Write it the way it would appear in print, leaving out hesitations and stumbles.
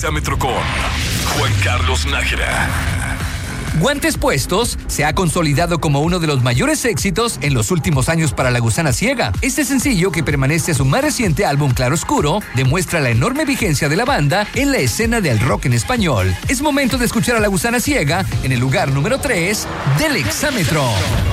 Exámetro con Juan Carlos Nájera. Guantes Puestos se ha consolidado como uno de los mayores éxitos en los últimos años para La Gusana Ciega. Este sencillo, que permanece a su más reciente álbum Claroscuro, demuestra la enorme vigencia de la banda en la escena del rock en español. Es momento de escuchar a La Gusana Ciega en el lugar número 3 del Exámetro.